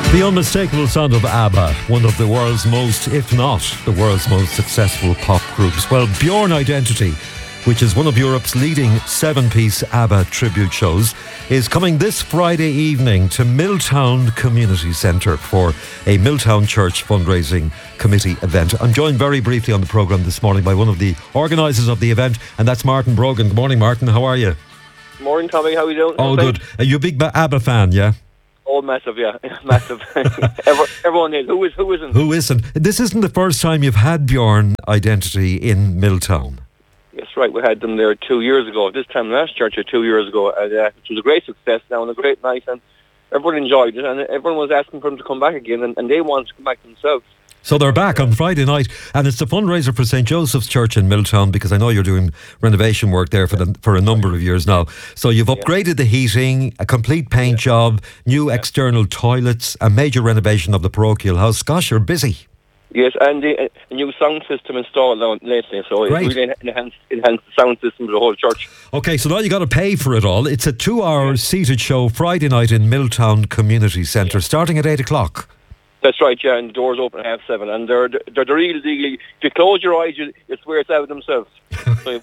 The unmistakable sound of ABBA, one of the world's most, if not the world's most successful pop groups. Well, Bjorn Identity, which is one of Europe's leading 7-piece ABBA tribute shows, is coming this Friday evening to Milltown Community Centre for a Milltown Church fundraising committee event. I'm joined very briefly on the programme this morning by one of the organisers of the event, and that's Martin Brogan. Good morning, Martin. How are you? Morning, Tommy. How are you doing? Oh, good. Are you a big ABBA fan, yeah? Oh, massive, yeah. Massive. Everyone is. Who isn't? Who isn't? This isn't the first time you've had Bjorn Identity in Milltown. Yes, right. We had them there 2 years ago. This time last church, 2 years ago. And, it was a great success now and a great night. And everyone enjoyed it. And everyone was asking for them to come back again. And they wanted to come back themselves. So they're back on Friday night, and it's a fundraiser for St. Joseph's Church in Milltown, because I know you're doing renovation work there for a number of years now. So you've upgraded the heating, a complete paint job, new external toilets, a major renovation of the parochial house. Gosh, you're busy. Yes, and a new sound system installed now lately, so it really enhanced the sound system of the whole church. Okay, so now you got to pay for it all. It's a 2-hour seated show Friday night in Milltown Community Centre, starting at 8 o'clock. That's right, yeah, and the doors open at 7:30, and they're the real deal. If you close your eyes, you swear it's out themselves. So,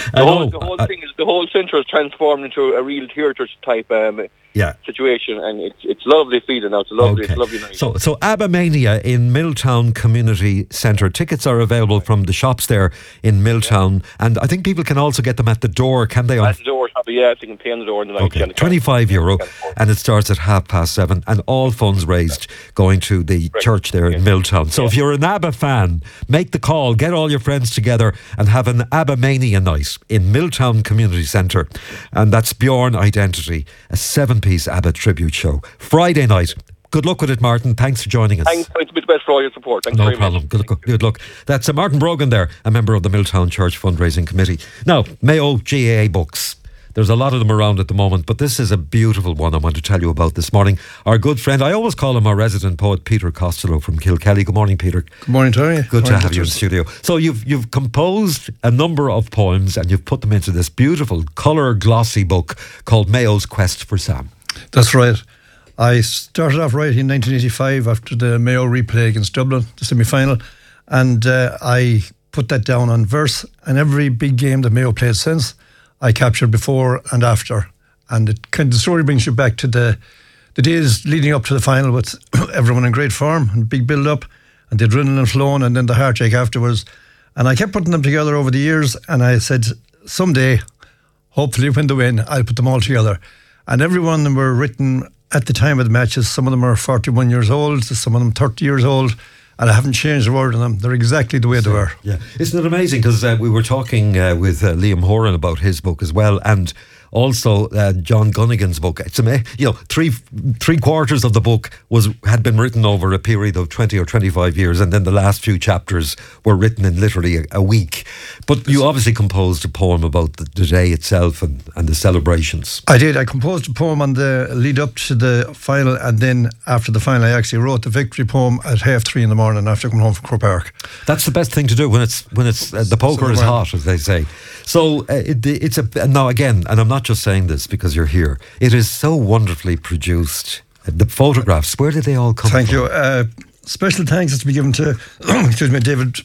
the whole centre is transformed into a real theatre type situation, and it's lovely feeling now. It's lovely night. So ABBA Mania in Milltown Community Centre. Tickets are available from the shops there in Milltown, and I think people can also get them at the door, can they? At the door, yeah, they can pay on the door in the night. Okay, €25, and it starts at 7:30, and all funds raised going to the church there in Milltown. So if you're an ABBA fan, make the call, get all your friends together and have an ABBA Mania night in Milltown Community Centre. And that's Bjorn Identity, a 7-piece ABBA tribute show. Friday night. Good luck with it, Martin. Thanks for joining us. Thanks. It's been the best for all your support. Thanks very much. No problem. Good luck. That's Martin Brogan there, a member of the Milltown Church fundraising committee. Now, Mayo GAA books. There's a lot of them around at the moment, but this is a beautiful one I want to tell you about this morning. Our good friend, I always call him our resident poet, Peter Costello from Kilkelly. Good morning, Peter. Good morning, Tony. Good to have you in the studio. So you've composed a number of poems and you've put them into this beautiful colour glossy book called Mayo's Quest for Sam. That's right. I started off writing in 1985 after the Mayo replay against Dublin, the semi-final, and I put that down on verse, and every big game that Mayo played since I captured before and after, and the story brings you back to the days leading up to the final with everyone in great form and big build-up and the adrenaline flowing and then the heartache afterwards. And I kept putting them together over the years, and I said, someday, hopefully when they win, I'll put them all together. And every one of them were written at the time of the matches. Some of them are 41 years old, some of them 30 years old, and I haven't changed a word on them. They're exactly the way they were. Yeah, isn't it amazing? Because we were talking with Liam Horan about his book as well, and also John Gunnigan's book. It's amazing. You know, three quarters of the book had been written over a period of 20 or 25 years, and then the last few chapters were written in literally a week. But you obviously composed a poem about the day itself and the celebrations. I did. I composed a poem on the lead up to the final, and then after the final I actually wrote the victory poem at 3:30 in the morning after coming home from Croke Park. That's the best thing to do when it's the poker is hot, as they say. So it's now again, and I'm not just saying this because you're here. It is so wonderfully produced. The photographs, where did they all come from? Thank you. Special thanks has to be given to David,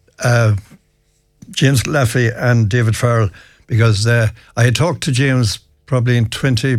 James Laffey and David Farrell, because I had talked to James probably in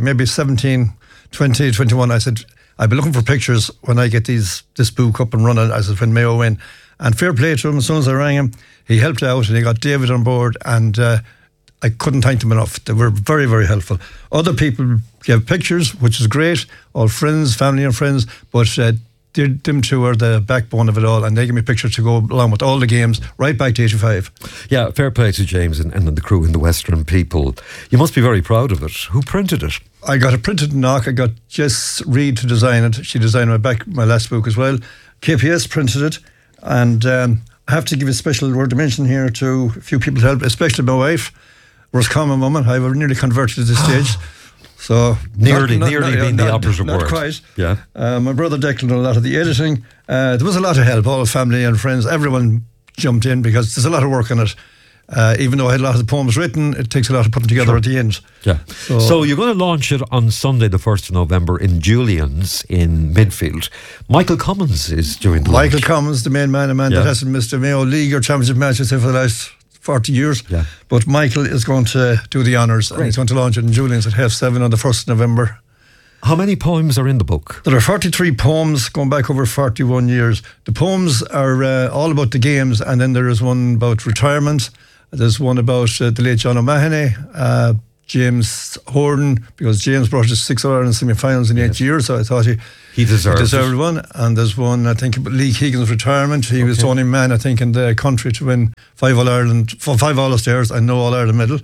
2021. I said, I'll be looking for pictures when I get this book up and running, as when Mayo win. And fair play to him, as soon as I rang him, he helped out and he got David on board, and I couldn't thank them enough. They were very, very helpful. Other people gave pictures, which is great, all friends, family and friends, but them two are the backbone of it all, and they gave me pictures to go along with all the games right back to 85. Yeah, fair play to James and the crew in the Western People. You must be very proud of it. Who printed it? I got it printed in Knock. I got Jess Reid to design it. She designed my last book as well. KPS printed it, and I have to give a special word of mention here to a few people to help, especially my wife, Roscommon woman. I've nearly converted at this stage. So nearly being the operative word. Not quite. Yeah. My brother Declan did a lot of the editing. There was a lot of help, all family and friends. Everyone jumped in because there's a lot of work on it. Even though I had a lot of the poems written, it takes a lot of putting together at the end. Yeah. So you're going to launch it on Sunday, the 1st of November, in Julian's in Midfield. Michael Cummins is doing the launch. Michael Cummins, the main man, that hasn't missed a Mayo League or Championship match, for the last 40 years. Yeah. But Michael is going to do the honours, and he's going to launch it in Julian's at 7:30 on the 1st of November. How many poems are in the book? There are 43 poems going back over 41 years. The poems are all about the games, and then there is one about retirement. There's one about the late John O'Mahony, James Horden, because James brought us 6 All-Ireland semi-finals in 8 years, so I thought he deserved one. And there's one, I think, about Lee Keegan's retirement. He was the only man, I think, in the country to win 5 All-Ireland, 5 All-Stars and no All-Ireland medal.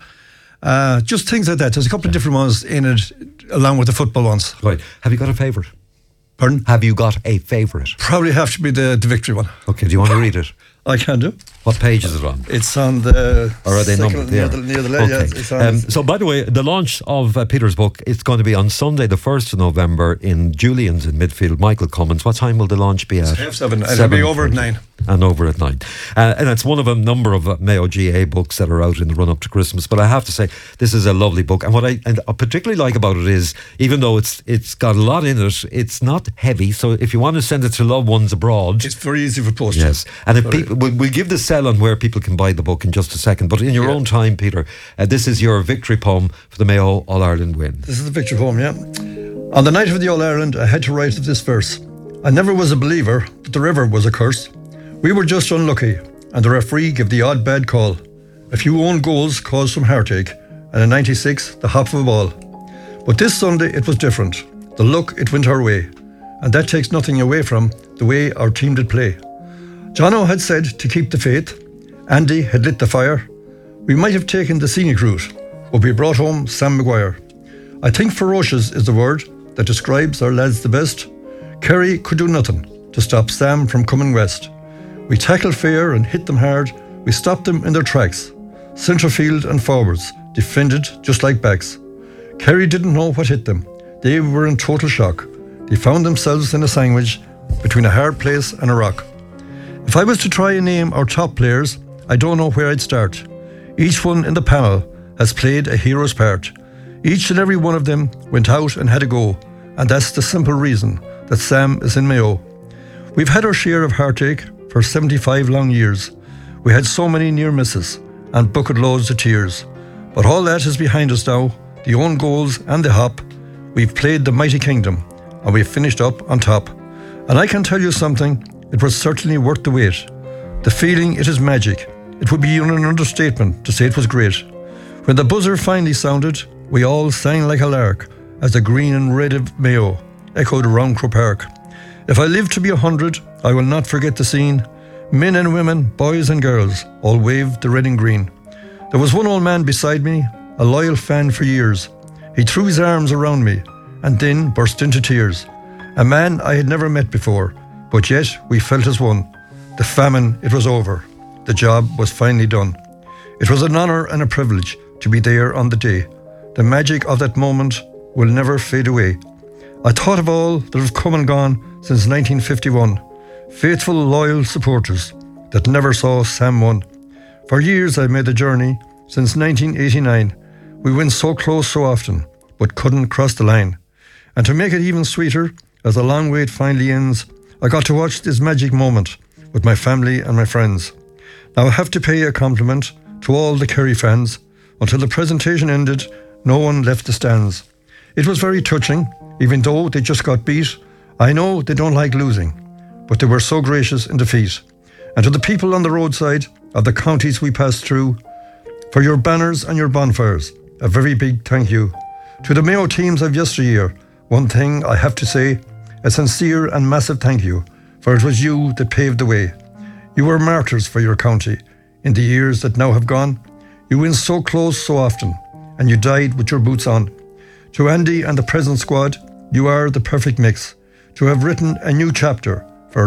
Just things like that. There's a couple of different ones in it, along with the football ones. Right. Have you got a favourite? Pardon? Have you got a favourite? Probably have to be the victory one. Okay, do you want to read it? I can do. What page is it on? It's on the... Or are they numbered? Near the left, okay. It's on So, by the way, the launch of Peter's book, it's going to be on Sunday, the 1st of November, in Julian's in Midfield. Michael Cummins. What time will the launch be at? 7:30. It'll be over at 9. And over at 9. And it's one of a number of Mayo GA books that are out in the run-up to Christmas. But I have to say, this is a lovely book. And what I particularly like about it is, even though it's got a lot in it, it's not heavy. So if you want to send it to loved ones abroad... It's very easy for postage. Yes. And if people, we'll give the sell on where people can buy the book in just a second. But in your own time, Peter, this is your victory poem for the Mayo All-Ireland win. This is the victory poem, yeah. On the night of the All-Ireland, I had to write this verse. I never was a believer that the river was a curse. We were just unlucky, and the referee gave the odd bad call. A few own goals caused some heartache, and in 96, the hop of a ball. But this Sunday, it was different. The luck, it went our way, and that takes nothing away from the way our team did play. Jono had said to keep the faith. Andy had lit the fire. We might have taken the scenic route, but we brought home Sam Maguire. I think ferocious is the word that describes our lads the best. Kerry could do nothing to stop Sam from coming west. We tackled fair and hit them hard. We stopped them in their tracks. Centrefield and forwards defended just like backs. Kerry didn't know what hit them. They were in total shock. They found themselves in a sandwich between a hard place and a rock. If I was to try and name our top players, I don't know where I'd start. Each one in the panel has played a hero's part. Each and every one of them went out and had a go, and that's the simple reason that Sam is in Mayo. We've had our share of heartache for 75 long years. We had so many near misses and bucket loads of tears. But all that is behind us now, the own goals and the hop. We've played the mighty kingdom, and we've finished up on top. And I can tell you something, it was certainly worth the wait. The feeling, it is magic. It would be an understatement to say it was great. When the buzzer finally sounded, we all sang like a lark as the green and red of Mayo echoed around Croke Park. If I live to be 100, I will not forget the scene. Men and women, boys and girls, all waved the red and green. There was one old man beside me, a loyal fan for years. He threw his arms around me and then burst into tears. A man I had never met before, but yet we felt as one. The famine, it was over. The job was finally done. It was an honour and a privilege to be there on the day. The magic of that moment will never fade away. I thought of all that have come and gone since 1951. Faithful, loyal supporters that never saw Sam won. For years I've made the journey since 1989. We went so close so often, but couldn't cross the line. And to make it even sweeter, as the long wait finally ends, I got to watch this magic moment with my family and my friends. Now I have to pay a compliment to all the Kerry fans. Until the presentation ended, no one left the stands. It was very touching, even though they just got beat. I know they don't like losing, but they were so gracious in defeat. And to the people on the roadside of the counties we passed through, for your banners and your bonfires, a very big thank you. To the Mayo teams of yesteryear, one thing I have to say, a sincere and massive thank you, for it was you that paved the way. You were martyrs for your county in the years that now have gone. You went so close so often, and you died with your boots on. To Andy and the present squad, you are the perfect mix. To have written a new chapter for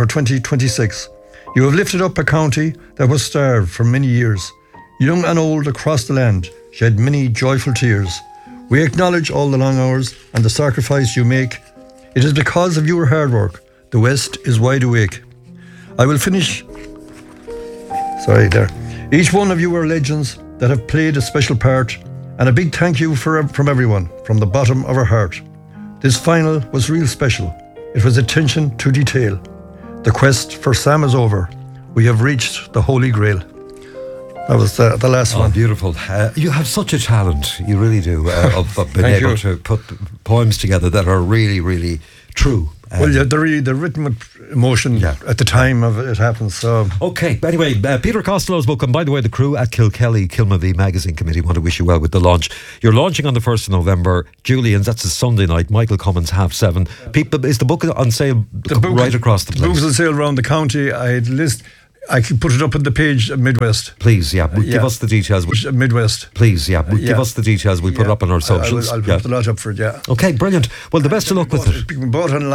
2026. You have lifted up a county that was starved for many years. Young and old across the land shed many joyful tears. We acknowledge all the long hours and the sacrifice you make. It is because of your hard work the West is wide awake. I will finish. Each one of you are legends that have played a special part, and a big thank you from everyone, from the bottom of our heart. This final was real special. It was attention to detail. The quest for Sam is over. We have reached the Holy Grail. That was the last one. Beautiful. You have such a talent, you really do, of being able to put poems together that are really, really true. Well, yeah, they're written with emotion at the time of it happens. So okay. Anyway, Peter Costello's book, and by the way, the crew at Kilkelly Kilmavie Magazine Committee want to wish you well with the launch. You're launching on the 1st of November. Julian's, that's a Sunday night. Michael Cummins, 7:30. People, is the book on sale right across the place? The book's on sale around the county. I can put it up on the page at Midwest. Please, give us the details. Midwest. Please, give us the details. We put it up on our socials. I'll put the lot up for it, Okay, brilliant. Well, the best of luck with it. Bought online.